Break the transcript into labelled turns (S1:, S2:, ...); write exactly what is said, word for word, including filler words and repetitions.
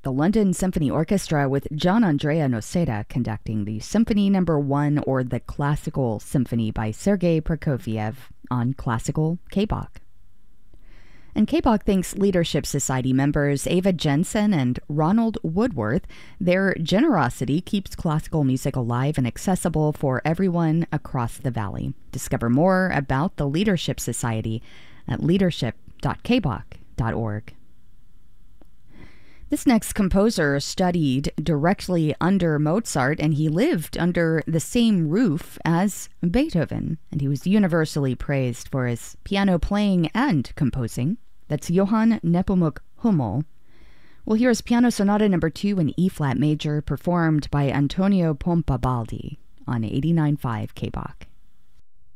S1: the London Symphony Orchestra with Gian Andrea Noceda conducting the Symphony Number One, or the Classical Symphony by Sergei Prokofiev on Classical K-Bach. And K-Bach thanks Leadership Society members Ava Jensen and Ronald Woodworth. Their generosity keeps classical music alive and accessible for everyone across the valley. Discover more about the Leadership Society at leadership dot k bach dot org. This next composer studied directly under Mozart, and he lived under the same roof as Beethoven, and he was universally praised for his piano playing and composing. That's Johann Nepomuk Hummel. Well, here is Piano Sonata Number Two in E-flat major, performed by Antonio Pompabaldi on eighty-nine point five K-Bach.